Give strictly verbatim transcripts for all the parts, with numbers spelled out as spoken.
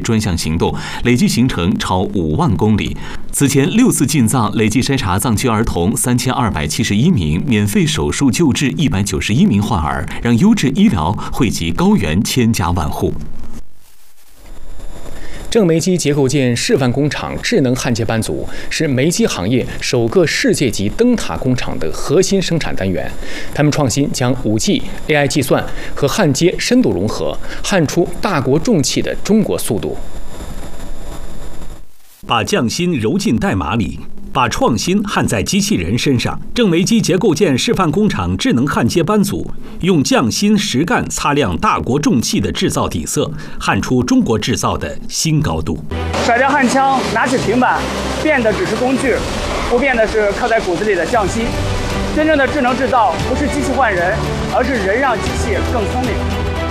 专项行动，累计行程超五万公里。此前六次进藏，累计筛查藏区儿童三千二百七十一名，免费手术救治一百九十一名患儿，让优质医疗惠及高原千家万户。 正煤机结构件示范工厂智能焊接班组是煤机行业首个世界级灯塔工厂的核心生产单元。他们创新将 五 G、A I 计算和焊接深度融合，焊出大国重器的中国速度。 把匠心揉进代码里，把创新焊在机器人身上。正煤机结构件示范工厂智能焊接班组用匠心实干擦亮大国重器的制造底色，焊出中国制造的新高度。 甩掉焊枪，拿起平板，变的只是工具，不变的是刻在骨子里的匠心。真正的智能制造不是机器换人，而是人让机器更聪明。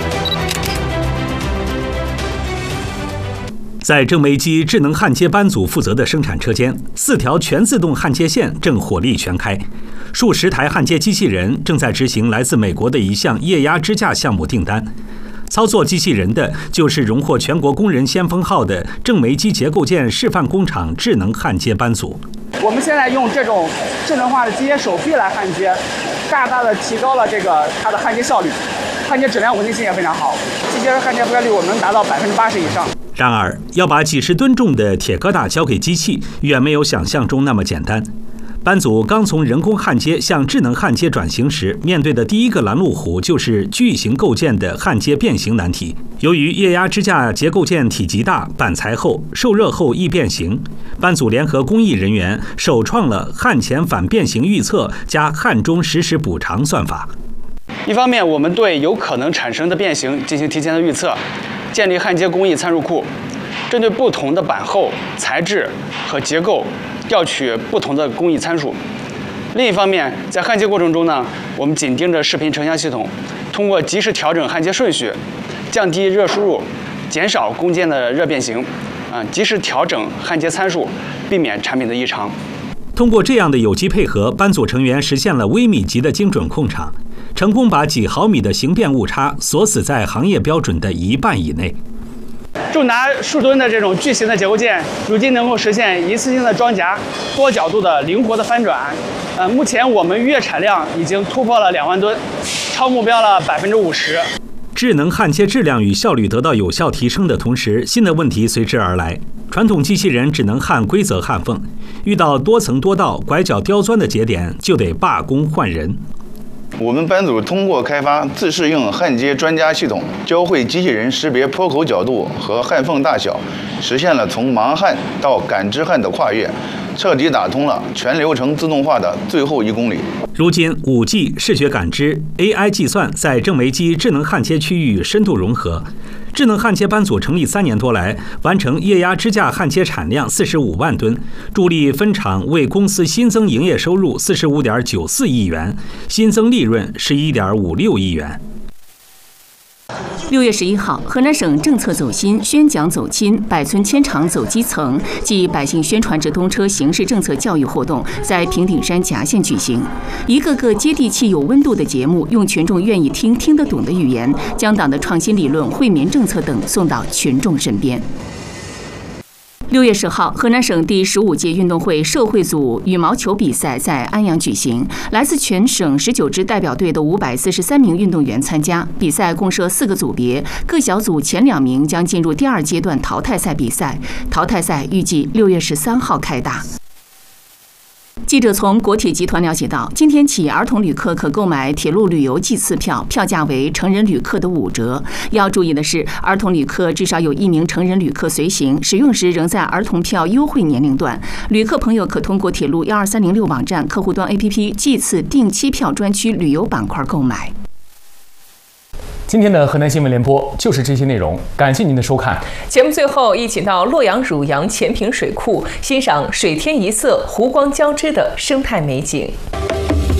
在正煤机智能焊接班组负责的生产车间，四条全自动焊接线正火力全开，数十台焊接机器人正在执行来自美国的一项液压支架项目订单。操作机器人的就是荣获全国工人先锋号的正煤机结构件示范工厂智能焊接班组。 我们现在用这种智能化的机械手臂来焊接，大大的提高了这个它的焊接效率，焊接质量稳定性也非常好，机械人焊接覆盖率我们能达到百分之八十以上。 然而，要把几十吨重的铁疙瘩交给机器，远没有想象中那么简单。班组刚从人工焊接向智能焊接转型时，面对的第一个拦路虎就是巨型构件的焊接变形难题。由于液压支架结构件体积大、板材厚、受热后易变形，班组联合工艺人员首创了焊前反变形预测加焊中实时补偿算法。 一方面，我们对有可能产生的变形进行提前的预测，建立焊接工艺参数库，针对不同的板厚、材质和结构调取不同的工艺参数。另一方面，在焊接过程中呢，我们紧盯着视频成像系统，通过及时调整焊接顺序，降低热输入，减少工件的热变形，啊，及时调整焊接参数，避免产品的异常。 通过这样的有机配合，班组成员实现了微米级的精准控场，成功把几毫米的形变误差锁死在行业标准的一半以内。 重达数吨的这种巨型的结构件，如今能够实现一次性的装夹、多角度的灵活的翻转。呃，目前我们月产量已经突破了两万吨，超目标了百分之五十。 智能焊接质量与效率得到有效提升的同时，新的问题随之而来。传统机器人只能焊规则焊缝，遇到多层多道、拐角刁钻的节点，就得罢工换人。 我们班组通过开发自适应焊接专家系统，教会机器人识别坡口角度和焊缝大小，实现了从盲焊到感知焊的跨越，彻底打通了全流程自动化的最后一公里。 如今 五 G 视觉感知、A I 计算在正煤机智能焊接区域深度融合。智能焊接班组成立三年多来，完成液压支架焊接产量四十五万吨，助力分厂为公司新增营业收入四十五点九四亿元，新增利润十一点五六亿元。 六月十一号，河南省政策走心、宣讲走亲、百村千场走基层暨百姓宣传直通车形势政策教育活动在平顶山夹县举行。一个个接地气、有温度的节目，用群众愿意听、听得懂的语言，将党的创新理论、惠民政策等送到群众身边。六月十号，河南省第十五届运动会社会组羽毛球比赛在安阳举行，来自全省十九支代表队的五百四十三名运动员参加。比赛共设四个组别，各小组前两名将进入第二阶段淘汰赛比赛。淘汰赛预计六月十三号开打。记者从国铁集团了解到，今天起，儿童旅客可购买铁路旅游季次票，票价为成人旅客的五折。要注意的是，儿童旅客至少有一名成人旅客随行，使用时仍在儿童票优惠年龄段。旅客朋友可通过铁路幺二三零六网站客户端 A P P 季次定期票专区旅游板块购买。 今天的河南新闻联播就是这些内容，感谢您的收看。 节目最后，一起到洛阳汝阳前坪水库欣赏水天一色、湖光交织的生态美景。